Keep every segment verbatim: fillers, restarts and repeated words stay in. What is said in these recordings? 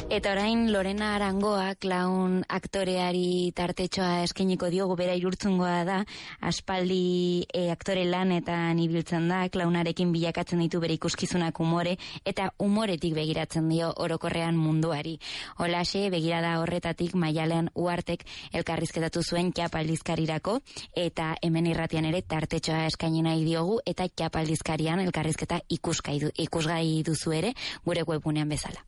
Eta orain Lorena Arangoa, klaun aktoreari tartetxoa eskeniko diogu, bera irurtzungoa da, aspaldi e, aktore lanetan ibiltzen da, klaunarekin bilakatzen ditu bere ikuskizunak umore, eta umoretik begiratzen dio orokorrean munduari. Holaxe, begirada horretatik Maialen Uhartek elkarrizketatu zuen Txapaldizkarirako, eta hemen irratian ere tartetxoa eskaini nahi diogu, eta Txapaldizkarian elkarrizketa ikusgai, ikusgai duzu ere, gure webgunean bezala.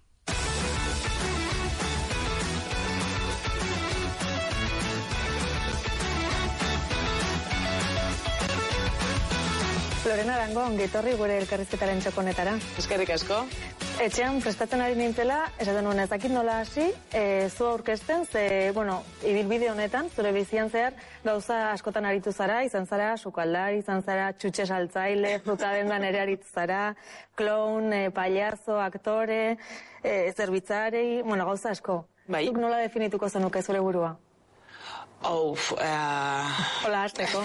Lorena Arango, ongitorri gure elkarrizketaren txokonetara. Eskerrik asko. Etxean prestatzen ari nintzela, esaten nuen ez dakit nola hasi, e, zu aurkezten, ze, bueno, ibilbide honetan, zure bizian zehar, gauza askotan aritu zara, izan zara, sukaldari, izan zara, txutxe saltzaile, fruta dendan ere aritu zara, kloun, e, pailazo, aktore, e, zerbitzarei, bueno, gauza asko. Bai. Zuk nola definituko zenuke zure burua? Auf, uh... Hola, hasteko.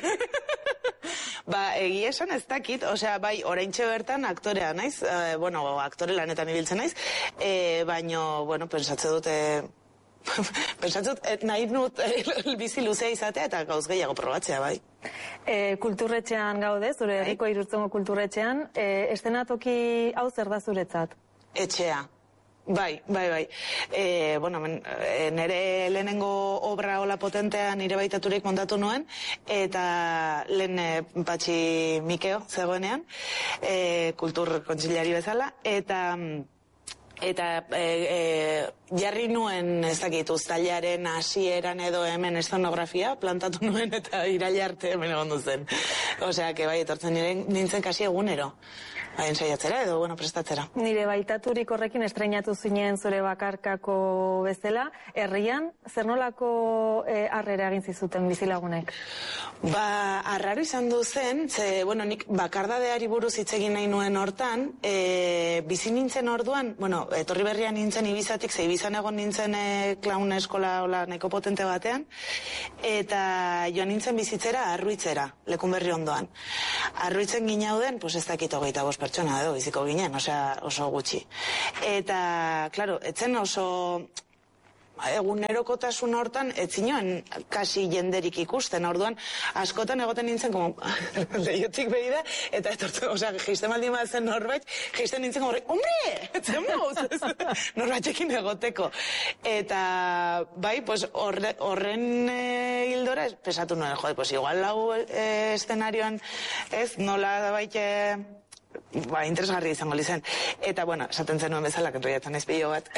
Ba, egia esan ez dakit, osea, bai, oraintxe bertan aktorea naiz, e, bueno, aktore lanetan ibiltzen naiz, e, baino, bueno, pensatze dute, pensatze dut, e, nahi dut e, bizi luzea izatea eta gauz gehiago probatzea, bai. E, kulturretxean gaude, zure herriko Irurtzungo kulturretxean, e, estenatoki hau zer da zuretzat? Etxea. Bai, bai, bai. E, bueno, men, e, nire lehenengo obra hola potentea nire baitaturik montatu nuen, eta lehen e, Patxi Mikeo zegoenean, e, kultur kontxilari bezala, eta... Eta e, e, jarri nuen, ez dakit, uztailaren hasieran edo hemen eszenografia, plantatu nuen eta iraila arte hemen egon zen. Osea, que bai, etortzen nire nintzen kasi egunero. Hain saiatzera edo, bueno, prestatzera. Nire baitaturik horrekin estreinatu zinen zure bakarkako bezala, herrian, zer nolako e, harrera egin zizuten bizilagunek? Ba, arraro izan du zen, ze, bueno, nik bakardadeari buruz hitz egin nahi nuen hortan, e, bizi nintzen orduan, bueno, etorri berrian nintzen Ibizatik, ze Ibizan egon nintzen e, klaun eskola ola neko potente batean, eta joan nintzen bizitzera Arruitzera, lekun berri ondoan. Arruitzen ginauden, pues ez dakit hogeita bost pertsona edo biziko ginen, osea, oso gutxi. Eta, klaro, etzen oso... egunerokotasun hortan, etzinoen kasi jenderik ikusten, orduan askotan egoten nintzen, como, lehiotik behida, eta etortzen, osea, geisten baldin bat zen norbait, geisten nintzen, horre, hombre, etzen mauz, norbaitekin egoteko. Eta, bai, pues, horre, horren e, hildora, pesatu nuen, jode, pues, igual lau e, eszenarioan, ez, nola da baite... Ba, interesgarri izango lizen. Eta, bueno, esaten zenuen bezala, kenroiatzen ez pilo bat.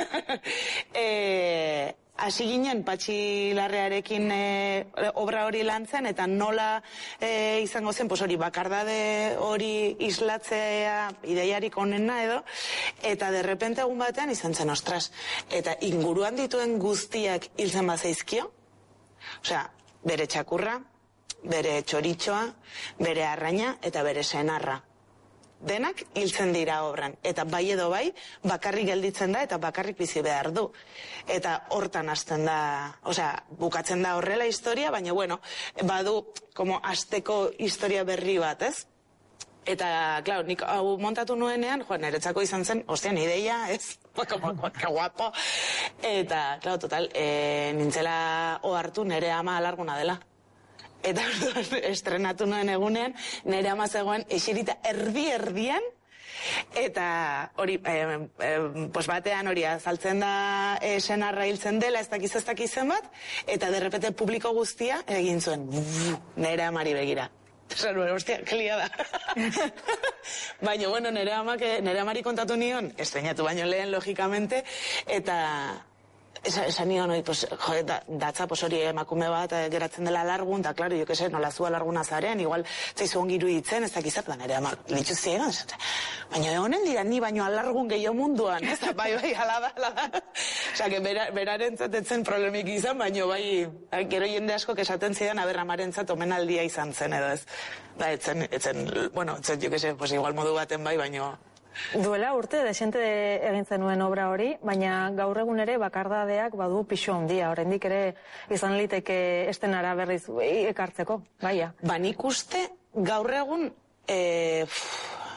e, Hasi ginen Patxi Larrearekin e, obra hori lantzen, eta nola e, izango zen, pues hori bakardade hori islatzea ideiarik onena edo, eta derrepente egun batean izan zen, ostras, eta inguruan dituen guztiak hiltzen bazaizkio, osea, bere txakurra, bere txoritxoa, bere arraina eta bere senarra. Denak hiltzen dira obran, eta bai edo bai, bakarrik gelditzen da eta bakarrik bizi behar du. Eta hortan hasten da, osea, bukatzen da horrela historia, baina bueno, badu, como asteko historia berri bat, ez? Eta, claro, nik hau montatu nuenean, joan, niretzako izan zen, ostian, ideia, ez? Como, que guapo. Eta, claro, total, e, nintzela ohartu nire ama alarguna dela. Eta estrenatu nuen egunean, nire ama zegoen esirita erdi-erdian, eta hori, eh, eh, pues batean hori azaltzen da eh, senarra hiltzen dela, ez dakiz ez dakizen bat, eta derrepete publiko guztia egin zuen, nire amari begira. Esan nuen, ostia, kelia da. Baina, bueno, nire amak, nire amari kontatu nion, estrenatu baino lehen, logikamente, eta... Esan nion, oi, pues, jode, da, datza, pues, hori emakume bat eh, geratzen dela alargun, da, klaro, jo que se, nola zu alarguna zaren, igual, zaizu ongiru ditzen, ez dakizat, da, nire ama, litzu ziren, baina honen dira, ni baino alargun gehiago munduan, ez da, bai, bai, ala da, ala da. Osa, que bera, beraren zatetzen problemik izan, baina, bai, gero jende asko esaten zidan, aberramaren zat, omenaldia izan zen, edo ez. Da, etzen, etzen, bueno, etzen, jo que se, pues, igual modu baten bai, baino... Duela urte, desente egin zenuen obra hori, baina gaur egun ere bakardadeak badu pixu handia, oraindik ere izan liteke estenara berriz ekartzeko, baia. Ba, nik uste gaur egun, e,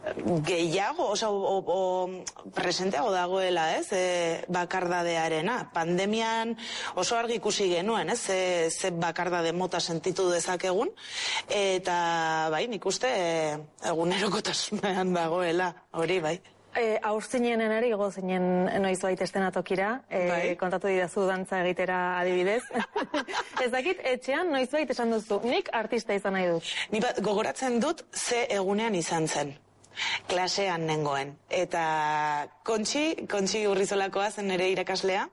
gehiago, oza, o, o presenteago dagoela, ez, e, bakardadearena. Pandemian oso argi ikusi genuen, ez, ze, ze bakardade mota sentitu dezakegun, eta bai, nik uste e, egunerokotasunean dagoela, hori bai. E, Aur zinenen ari, go zinen noiz bait estenatokira, e, Bai. kontatu didazu dantza egitera adibidez. Ez dakit, etxean noiz bait esan duzu, nik artista izan nahi dut. Ni bat gogoratzen dut ze egunean izan zen. Klasean nengoen. Eta Kontxi, Kontxi Urrizolakoa zen ere irakaslea.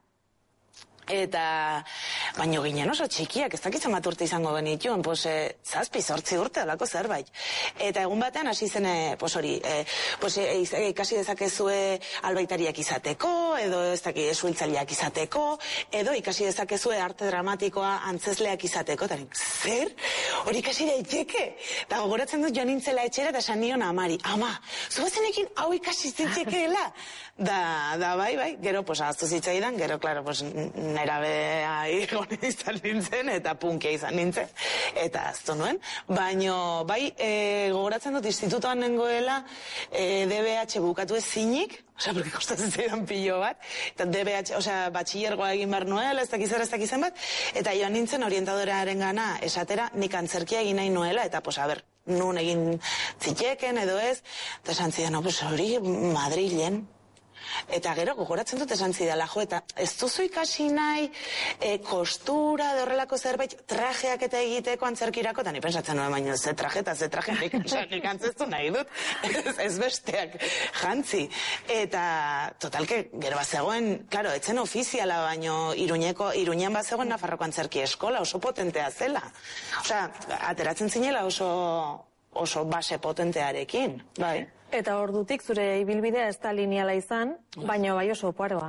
Eta baino ginen oso txikiak, ez dakitzen bat urte izango genituen, pues, e, zazpi, zortzi urte, olako zerbait. Eta egun batean hasi zen, e, pues hori, e, pues, e, e, ikasi dezakezue albaitariak izateko, edo ez daki suhiltzaileak izateko, edo ikasi dezakezue arte dramatikoa antzezleak izateko. Eta nik, zer? Hori ikasi daiteke? Eta gogoratzen dut joan nintzela etxera eta esan nion amari, ama, zuazenekin hau ikasi zintzekeela? Da, da, bai, bai, gero, pues, ahaztu zitzaidan, gero, klaro, pues, nerabea egon izan nintzen, eta punkia izan nintzen, eta aztu nuen. Baino, bai, e, gogoratzen dut, institutoan nengoela, e, D B H bukatu ez zinik, osea, porque kostatzen zaidan pilo bat, eta D B H, osea, batxillergoa egin behar nuela, ez dakizera, ez dakizen bat, eta joan nintzen orientadorearen gana esatera, nik antzerkia egin nahi nuela, eta, pues, a ber, nun egin zitekeen edo ez, eta esan zidan, no, pues, hori, Madrilen. Eta gero, gogoratzen dut esan zidala, jo, eta ez duzu ikasi nahi e, kostura, de horrelako zerbait, trajeak eta egiteko antzerkirako, eta ni pensatzen nuen, baina ze traje eta ze traje nik, nik antzestu nahi dut, ez, ez besteak jantzi. Eta, totalke, gero bazegoen, klaro, etzen ofiziala, baino Iruñeko, Iruñean bazegoen Nafarroko antzerki eskola, oso potentea zela. Osea, ateratzen zinela oso, oso base potentearekin, bai. Eta ordutik zure ibilbidea ez da lineala izan, baina bai oso oparoa.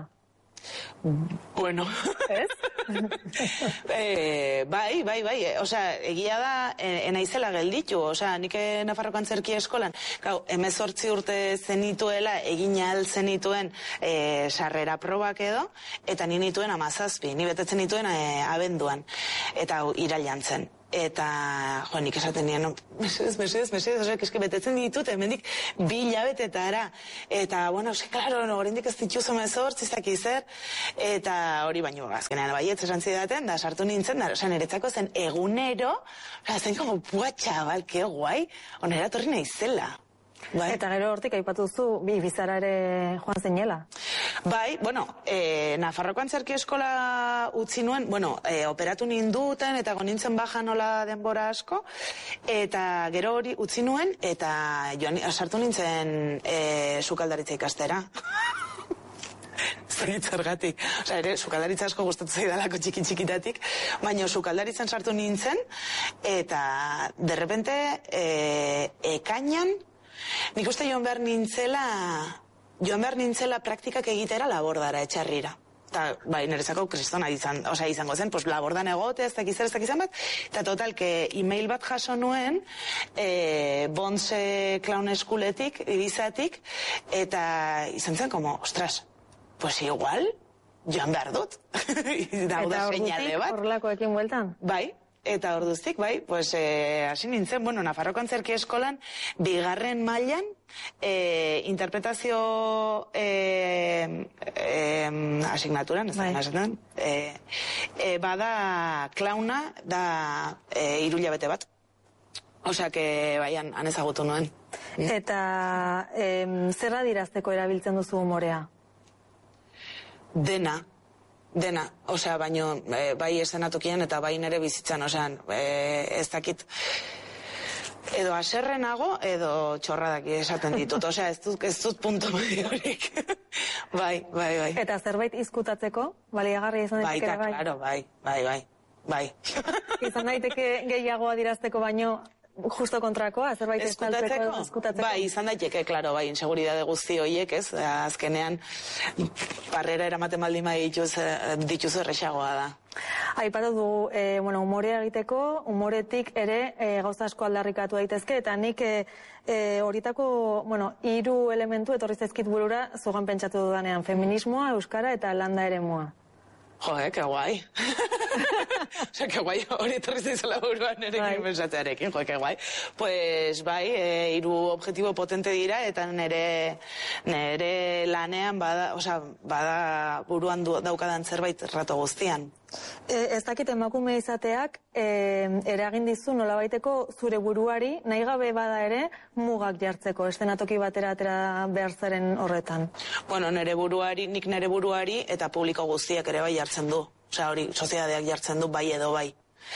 Bueno. Ez? e, bai, bai, bai. Osea, egia da, enaizela gelditu. Osea, nik Nafarroko antzerki eskolan, gau, hemezortzi urte zenituela, egin ahal zenituen e, sarrera probak edo, eta ni nituen amazazpi, ni betetzen nituen e, abenduan, eta irailan zen. Eta, jo, nik esaten nien, no, mesedez, mesedez, mesedez, osea, eske betetzen ditut, hemendik bi hilabetetara. Eta, bueno, eske, klaro, no, oraindik ez dituzu mezortz, ez dakiz zer, eta hori baino, azkenean baietz esan zidaten, da sartu nintzen, da, osea, niretzako zen egunero, osea, zen como, buah, txabal, que guai, onera torri naizela. Bai. Eta gero hortik aipatu zu, bi bizara ere joan zinela. Bai, bueno, e, Nafarroko antzerki eskola utzi nuen, bueno, e, operatu ninduten eta gonintzen baja nola denbora asko, eta gero hori utzi nuen, eta joan, sartu nintzen e, sukaldaritza ikastera. Zergatik. Osa, ere, sukaldaritza asko gustatu zaidalako txiki txikitatik, baina sukaldaritzan sartu nintzen, eta derrepente, e, ekainan, nik uste joan behar nintzela, joan behar nintzela praktikak egitera labordara etxarrira. Eta, bai, niretzako kristona izan, osea, izango zen, pues, labordan egote, ez dakiz zer, ez dakizan bat, eta total, que email bat jaso nuen, e, Bonse Clown Eskuletik, Ibizatik, eta izan zen, como, ostras, pues igual, joan behar dut. Eta ordutik horrelakoekin bueltan? Bai. Eta orduztik, bai, pues, eh, hasi nintzen, bueno, Nafarroko antzerki eskolan, bigarren mailan, eh, interpretazio eh, eh, asignaturan, ez da, bai. eh, eh, bada klauna, da eh, irulabete bat. Osea, que, bai, han, han ezagutu nuen. Eta eh, zer adirazteko erabiltzen duzu humorea? Dena. Dena, osea, baino, e, bai estenatokian eta bai nere bizitzan, osea, e, ez dakit, edo aserrenago, edo txorradak esaten ditut, osea, ez dut, ez dut punto mediorik. Bai, bai, bai. Eta zerbait izkutatzeko, baliagarria izan daiteke bai? Baita, klaro, bai, bai, bai, bai. Izan daiteke gehiago adirazteko baino, justo kontrakoa, zerbait estaltzeko, eskutatzeko? Bai, izan daiteke, klaro, bai, inseguridade guzti horiek, ez, azkenean, parrera eramaten baldin bai dituzu errexagoa da. Aipatu du, e, bueno, umorea egiteko, umoretik ere e, gauza asko aldarrikatu daitezke, eta nik e, e, horitako, bueno, hiru elementu etorri zaizkit burura zugan pentsatu dudanean, feminismoa, euskara eta landa eremua. Jo, eh, que guai. Osa, que guai, hori etorri zaizela buruan erekin pensatzearekin, jo, que guai. Pues, bai, e, hiru objektibo potente dira, eta nere, nere lanean bada, osa, bada buruan du, daukadan zerbait rato guztian. E, ez dakit emakume izateak e, eragin dizu nolabaiteko zure buruari, nahi gabe bada ere, mugak jartzeko, eszenatoki batera atera behar zaren horretan. Bueno, nere buruari, nik nere buruari eta publiko guztiak ere bai jartzen du. Osea, hori, sozietateak jartzen du bai edo bai.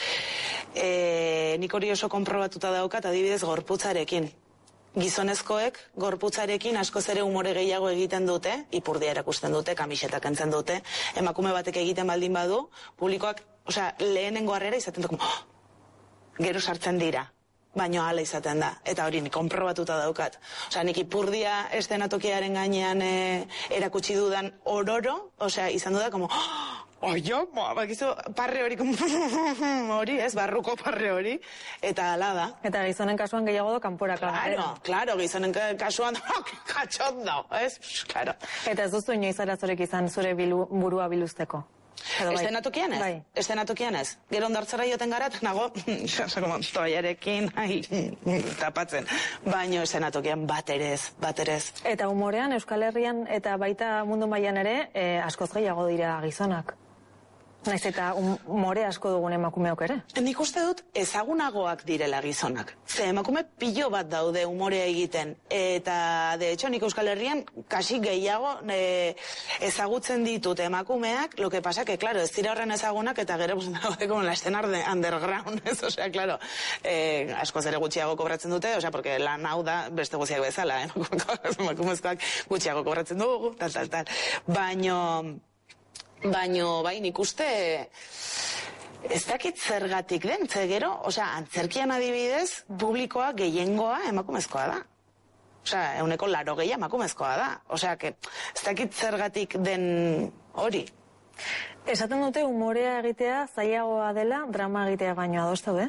E, nik hori oso konprobatuta daukat, adibidez, gorputzarekin. Gizonezkoek gorputzarekin askoz ere umore gehiago egiten dute, ipurdia erakusten dute, kamisetak entzen dute, emakume batek egiten baldin badu, publikoak, osea, lehenengo harrera izaten dut, oh, gero sartzen dira, baino hala izaten da, eta hori nik konprobatuta daukat. Osea, nik ipurdia eszenatokiaren gainean e, erakutsi dudan ororo, osea, izan duda, como, oio, bakizu, parre hori, hori, ez, barruko parre hori, eta ala da. Eta gizonen kasuan gehiago do kanporaka. Claro, claro, gizonen kasuan, katxondo, ez, claro. Eta ez duzu inoiz arazorik izan zure bilu, burua biluzteko? Eszenatokian ez? Bai. Eszenatokian ez. Gero ondartzara joten gara, eta nago, toiarekin, tapatzen. Baino eszenatokian bat ere ez, bat ere ez. Eta humorean, Euskal Herrian, eta baita mundu mailan ere, eh, askoz gehiago dira gizonak. Naiz eta umore asko dugun emakumeok ere. Nik uste dut ezagunagoak direla gizonak. Ze emakume pilo bat daude umorea egiten. Eta, de hecho, nik Euskal Herrian kasi gehiago e, ezagutzen ditut emakumeak, lo que pasa que, claro, ez dira horren ezagunak, eta gero, pues, daude como la escena underground, ez? Osea, claro, e, askoz ere gutxiago kobratzen dute, osea, porque lan hau da beste guztiak bezala, eh? Emakumezkoak gutxiago kobratzen dugu, tal, tal, tal. Baino... Baino, bai, nik uste, ez dakit zergatik den, ze gero, osea, antzerkian adibidez, publikoa gehiengoa emakumezkoa da. Osea, euneko laro gehi emakumezkoa da. Osea, que, ez dakit zergatik den hori. Esaten dute umorea egitea zailagoa dela, drama egitea baino ados daude?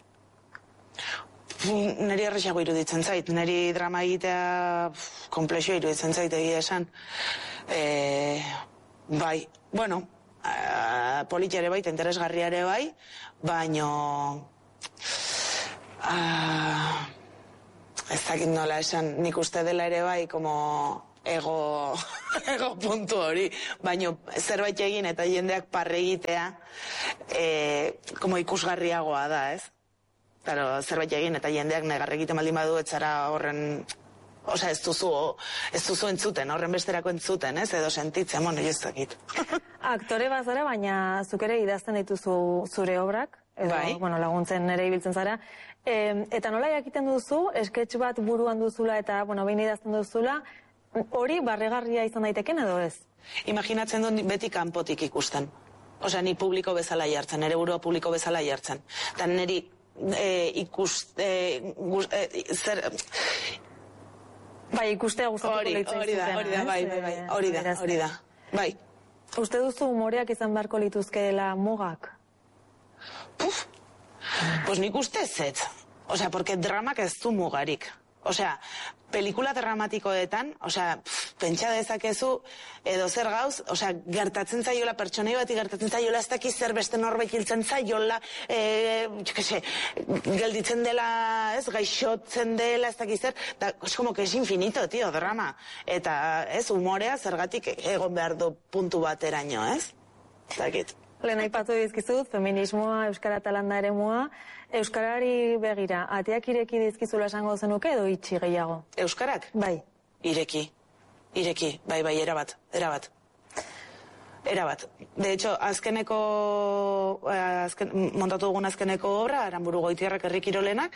Neri erresago iruditzen zait, neri drama egitea komplexio iruditzen zait egia esan. E, bai, bueno, uh, politiare bai, interesgarriare bai, baino uh, ez dakit nola esan, nik uste dela ere bai, como ego, ego puntu hori, baino zerbait egin eta jendeak parre egitea, eh, como ikusgarriagoa da, ez? Claro, zerbait egin eta jendeak negar egiten baldin badu etzara horren... Osa, ez duzu, ez duzu entzuten, horren besterako entzuten, ez? Edo sentitzen, bueno, ez dakit. Aktore bazara, baina zuk ere idazten dituzu zure obrak, edo, bai. Bueno, laguntzen nere ibiltzen zara. E, eta nola jakiten duzu, esketx bat buruan duzula eta, bueno, behin idazten duzula, hori barregarria izan daiteken edo ez? Imaginatzen dut beti kanpotik ikusten. Osea, ni publiko bezala jartzen, nere burua publiko bezala jartzen. Eta niri e, ikuste... E, guz, e, zer... Bai, ikustea gustatuko litzaizuken. Hori da, hori da, bai, bai, bai, hori da, hori da, bai. Uste duzu umoreak izan beharko lituzkeela mugak? Puf, pues nik uste ez. Osea, porque dramak ez du mugarik. Osea, pelikula dramatikoetan, osea, pff, pentsa dezakezu edo zer gauz, osea, gertatzen zaiola pertsonei bati gertatzen zaiola ez dakiz zer beste norbait hiltzen zaiola, eh, se, gelditzen dela, ez, gaixotzen dela, ez dakiz zer, da, es como que es infinito, tío, drama. Eta, ez, umorea zergatik egon behar du puntu bateraino, ez? Ez dakit. Lehen aipatu dizkizut, feminismoa, euskara talanda ere mua, euskarari begira, ateak ireki dizkizula esango zenuke edo itxi gehiago? Euskarak? Bai. Ireki, ireki, bai, bai, erabat, erabat. Erabat. De hecho, azkeneko, azken, montatu dugun azkeneko obra, Aranburu Goitiarrak Herri Kirolenak,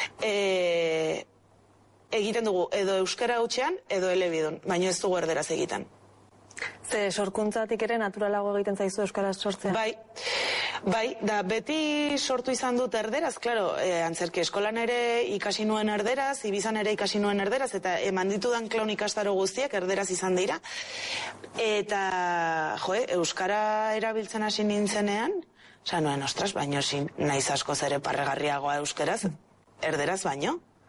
e, egiten dugu edo euskara hutsean edo elebidun, baina ez dugu erderaz egiten. Ze sorkuntzatik ere naturalago egiten zaizu euskaraz sortzea? Bai, bai, da beti sortu izan dut erderaz, klaro, e, antzerki eskolan ere ikasi nuen erderaz, ibizan ere ikasi nuen erderaz, eta eman ditudan klaun ikastaro guztiak erderaz izan dira. Eta, joe, euskara erabiltzen hasi nintzenean, oza, nuen, ostras, baino zin, naiz askoz ere parregarriagoa euskeraz, erderaz baino.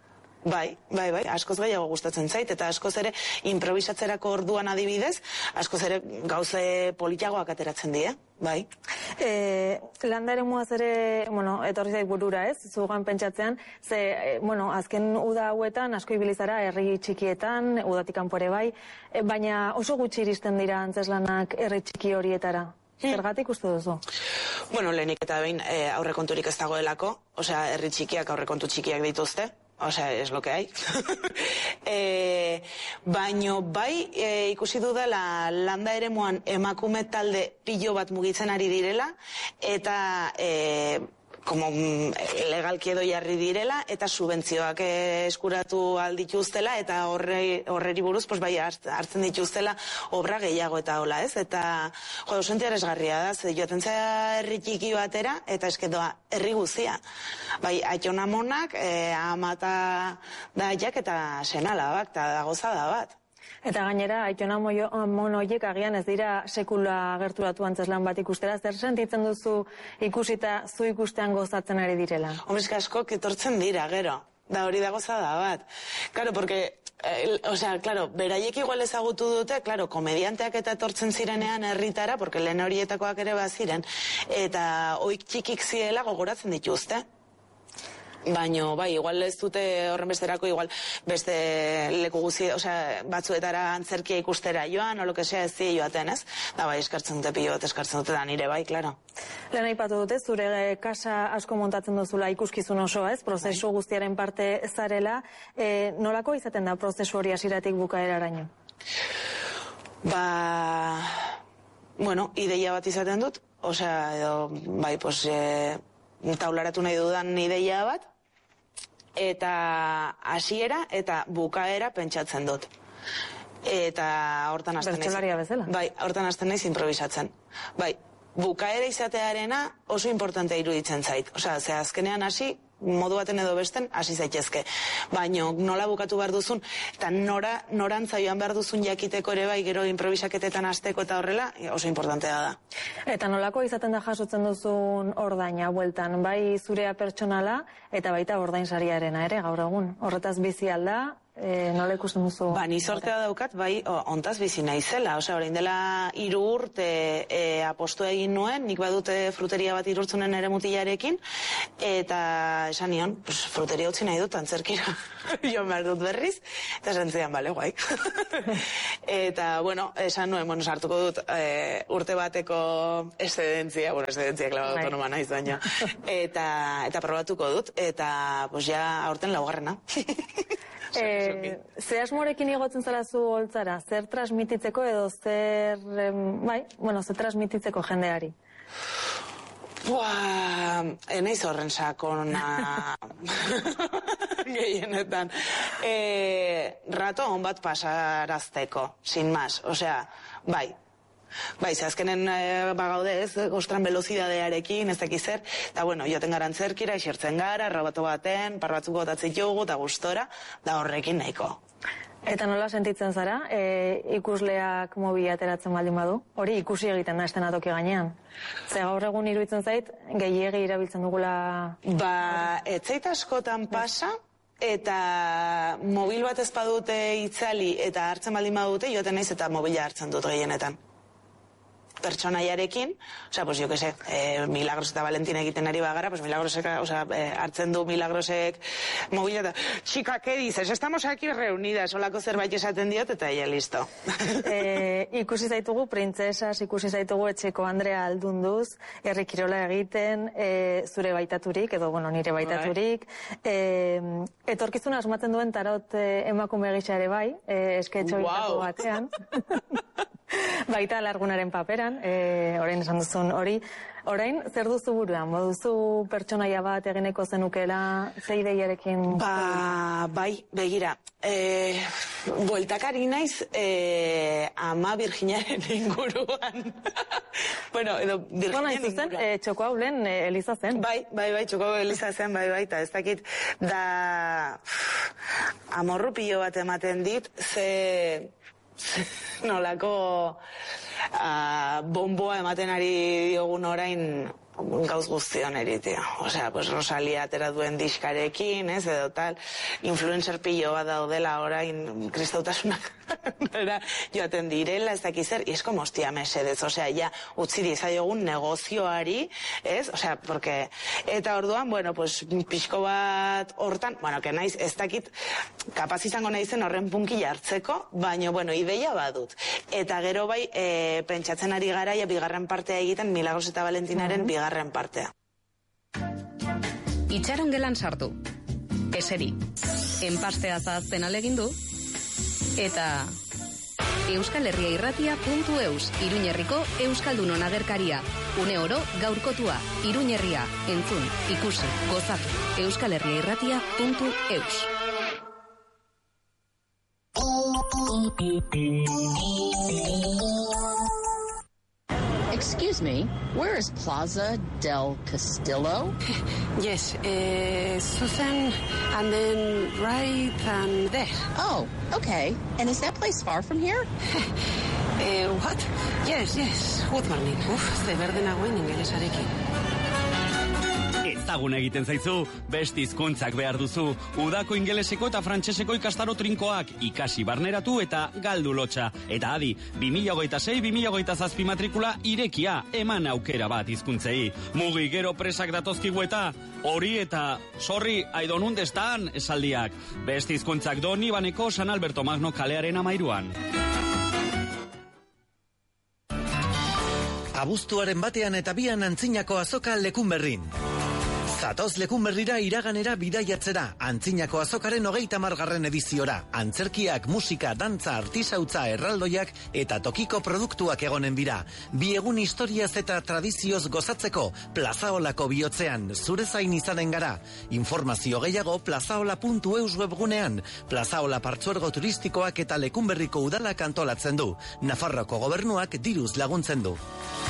Bai, bai, bai, askoz gehiago gustatzen zait, eta askoz ere improvisatzerako orduan adibidez, askoz ere gauze politiagoak ateratzen die, bai. E, landa ere muaz ere, bueno, etorri zait burura ez, zugan pentsatzean, ze, e, bueno, azken uda hauetan asko ibilizara herri txikietan, udatik kanpo ere bai, e, baina oso gutxi iristen dira antzeslanak herri txiki horietara. Zergatik uste duzu? Bueno, lehenik eta behin e, aurrekonturik ez dagoelako, osea, herri txikiak aurrekontu txikiak dituzte, osea, es lo que hay. e, baino, bai, e, ikusi dudala landa eremuan emakume talde pilo bat mugitzen ari direla, eta e, como legalki edo jarri direla, eta subentzioak eskuratu aldituztela, eta horre, horreri buruz, pues bai, hartzen dituztela obra gehiago eta hola, ez? Eta, jo, oso interesgarria da, ze joaten zera herri txiki batera, eta eskedoa herri guzia. Bai, aitonamonak, e, amata daiak eta senalabak, eta da gozada bat. Eta gainera, aitona mono horiek agian ez dira sekula gerturatu antzeslan bat ikustera, zer sentitzen duzu ikusita zu ikustean gozatzen ari direla? Homezka askok etortzen dira, gero. Da hori da gozada bat. Claro, porque, eh, o sea, claro, beraiek igual ezagutu dute, claro, komedianteak eta etortzen zirenean herritara, porque lehen horietakoak ere baziren, eta oik txikik ziela gogoratzen dituzte. Baino, bai, igual ez dute horren besterako, igual beste leku guzi, osea, batzuetara antzerkia ikustera joan, o lo que sea, ez zi joaten, ez? Da, bai, eskartzen dute pilo bat, eskartzen dute da nire, bai, klaro. Lehen aipatu dute, zure kasa asko montatzen duzula ikuskizun osoa, ez? Prozesu guztiaren parte zarela, e, nolako izaten da prozesu hori hasieratik bukaeraraino? Ba, bueno, ideia bat izaten dut, osea, edo, bai, pues, e, taularatu nahi dudan ideia bat, eta hasiera eta bukaera pentsatzen dut. Eta hortan hasten naiz. Bertsolaria bezala. Bai, hortan hasten naiz improvisatzen. Bai, bukaera izatearena oso importantea iruditzen zait. Osea, ze azkenean hasi, modu baten edo besten hasi zaitezke. Baino nola bukatu behar duzun, eta nora, norantza joan behar duzun jakiteko ere bai, gero improvisaketetan hasteko eta horrela, oso importantea da. Eta nolako izaten da jasotzen duzun ordaina bueltan, bai zurea pertsonala eta baita ordainsariarena ere gaur egun. Horretaz bizi alda, e, nola ikusten duzu? Ba, ni sortea daukat, bai, o, ontaz bizi naizela. Osea, orain dela hiru urte e, apostu egin nuen, nik badute fruteria bat irurtzunen ere mutilarekin, eta esan nion, pues, fruteria utzi nahi dut, antzerkira joan behar dut berriz, eta esan zidan, bale, guai. Eta, bueno, esan nuen, bueno, sartuko dut e, urte bateko excedentzia, bueno, excedentzia klaba autonoma naiz baina, eta, eta probatuko dut, eta, pues, ja, aurten laugarrena. E, ze asmorekin igotzen zara zu holtzara? Zer transmititzeko edo zer, bai, bueno, zer transmititzeko jendeari? Buah, enaiz horren sakona gehienetan. E, rato hon bat pasarazteko, sin más, osea, bai. Bai, ze azkenen e, bagaude ez, ostran velozidadearekin, ez dakiz zer, eta bueno, joten gara antzerkira, isertzen gara, roboto baten, parbatzuk botatzen jogu, eta gustora, da horrekin nahiko. Eta nola sentitzen zara, e, ikusleak mobila ateratzen baldin badu? Hori ikusi egiten da estenatoki gainean. Ze gaur egun iruditzen zait, gehiegi erabiltzen dugula... Ba, etzait askotan pasa, eta mobil bat ez badute itzali eta hartzen baldin badute, joten naiz eta mobila hartzen dut gehienetan. Pertsonaiarekin, osea, pues jo que sé, eh, Milagros eta Valentina egiten ari bagara, pues Milagrosek, osea, eh, hartzen du Milagrosek mobila eta, chica, ¿qué dices? Estamos aquí reunidas, olako zerbait esaten diot, eta ya listo. e, ikusi zaitugu printzesas, ikusi zaitugu etxeko Andrea Aldunduz, herri kirola egiten, e, zure baitaturik, edo, bueno, nire baitaturik, e, etorkizuna asmatzen duen tarot e, emakume gisa ere bai, e, esketxo wow. batean. Baita alargunaren paperan, e, orain esan duzun hori. Orain, zer duzu buruan? Moduzu pertsonaia bat egineko zenukela, ze ideiarekin? Ba, bai, begira. E, bueltakari naiz e, ama Virginiaren inguruan. Bueno, edo Virginiaren bueno, inguruan. E, txoko hau lehen e, Eliza zen. Bai, bai, bai, txoko hau Eliza zen, bai, bai, eta ez dakit, da amorru pilo bat ematen dit, ze... nolako uh, bomboa ematen ari diogun orain gauz guztion eritea. Osea, pues Rosalia atera duen diskarekin, ez, edo tal, influencer pilo bat daudela orain kristautasunak joaten direla, ez dakiz zer, y es como, hostia, mesedez, osea, ja, utzi diezaiogun negozioari, ez, osea, porque, eta orduan, bueno, pues, pixko bat hortan, bueno, que naiz, ez dakit, kapaz izango naizen horren punki jartzeko, baina, bueno, ideia badut. Eta gero bai, e, pentsatzen ari gara, ja, bigarren partea egiten, Milagros eta Valentinaren mm-hmm. bigarren partea. Itxaron gelan sartu. Eseri. Enpastea zahazten alegindu. Eta Euskal Herria Irratia puntu eus, Iruñerriko Euskaldunon agerkaria. Une oro gaurkotua, Iruñerria, entzun, ikusi, gozatu. Euskal Herria Irratia puntu eus. Excuse me, where is Plaza del Castillo? Yes, uh, Susan, and then right and there. Oh, okay. And is that place far from here? uh, what? Yes, yes, good morning. Uf, ze berde nagoen ingelesarekin. Ezagun egiten zaizu, beste hizkuntzak behar duzu. Udako ingeleseko eta frantseseko ikastaro trinkoak ikasi barneratu eta galdu lotxa. Eta adi, bi mila hogeita sei bi mila hogeita zazpi matrikula irekia, eman aukera bat hizkuntzei. Mugi gero presak datozkigu eta hori eta sorri, aidon undestan esaldiak. Beste hizkuntzak Doni Baneko San Alberto Magno kalearen amairuan. Abuztuaren batean eta bian antzinako azoka Lekunberrin. Zatoz Lekunberrira iraganera bidaiatzera, antzinako azokaren hogeita margarren ediziora. Antzerkiak, musika, dantza, artisautza, erraldoiak eta tokiko produktuak egonen bira. Bi egun historiaz eta tradizioz gozatzeko, Plazaolako bihotzean, zure zain izanen gara. Informazio gehiago plazaola puntu eus webgunean. Plazaola partzuergo turistikoak eta Lekunberriko udalak antolatzen du. Nafarroko gobernuak diruz laguntzen du.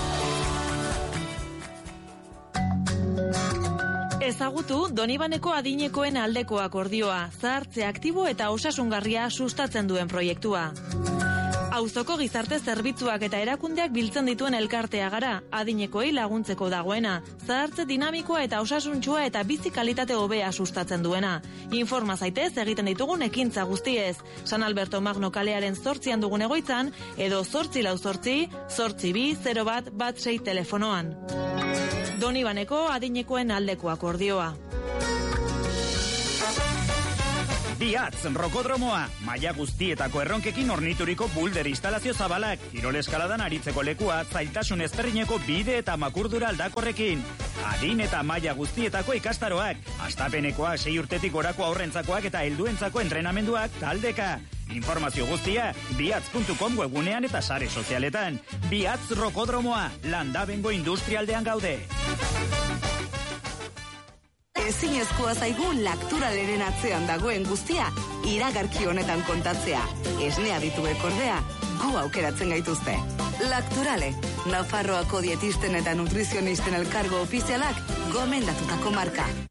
Ezagutu Donibaneko adinekoen aldeko akordioa, zahartze aktibo eta osasungarria sustatzen duen proiektua. Auzoko gizarte zerbitzuak eta erakundeak biltzen dituen elkartea gara, adinekoei laguntzeko dagoena, zahartze dinamikoa eta osasuntsua eta bizi kalitate hobea sustatzen duena. Informa zaitez egiten ditugun ekintza guztiez, San Alberto Magno kalearen zortzian dugun egoitzan, edo zortzi lau zortzi, zortzi bi, zero bat, bat sei telefonoan. Donibaneko adinekoen aldeko akordioa. Biatz, rokodromoa, maila guztietako erronkekin ornituriko bulder instalazio zabalak, kirol eskaladan aritzeko lekua, zailtasun ezberdineko bide eta makurdura aldakorrekin. Adin eta maila guztietako ikastaroak, astapenekoak, sei urtetik gorako aurrentzakoak eta helduentzako entrenamenduak taldeka. Informazio guztia, biatz puntu com webgunean eta sare sozialetan. Biatz rokodromoa, Landabengo industrialdean gaude. Ezinezkoa zaigu Lakturaleren atzean dagoen guztia iragarki honetan kontatzea. Esnea dituek ordea, gu aukeratzen gaituzte. Lakturale, Nafarroako dietisten eta nutrizionisten elkargo ofizialak gomendatutako marka.